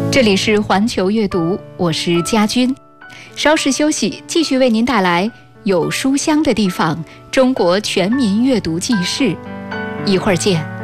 这里是环球阅读，我是佳君。稍事休息，继续为您带来有书香的地方——中国全民阅读记事。一会儿见。